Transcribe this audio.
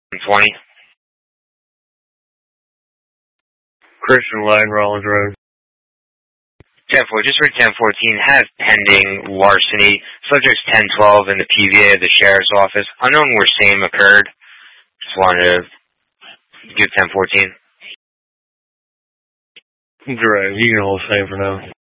20. Christian Lane, Rollins Road. 10-4, just read 10-14, have pending larceny, subjects 10-12 in the PVA of the Sheriff's Office. Unknown where same occurred. Just wanted to give 10-14. Great, you can hold same for now.